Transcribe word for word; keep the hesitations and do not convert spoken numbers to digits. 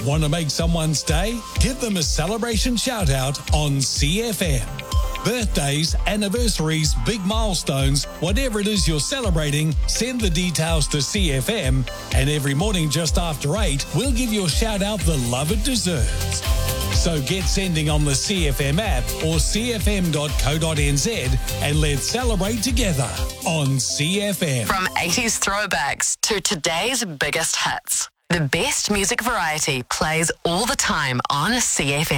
Want to make someone's day? Give them a celebration shout out on C F M. Birthdays, anniversaries, big milestones, whatever it is you're celebrating, send the details to C F M, and every morning just after eight, we'll give your shout out the love it deserves. So get sending on the C F M app or c f m dot co dot n z and let's celebrate together on C F M. From eighties throwbacks to today's biggest hits, the best music variety plays all the time on C F M.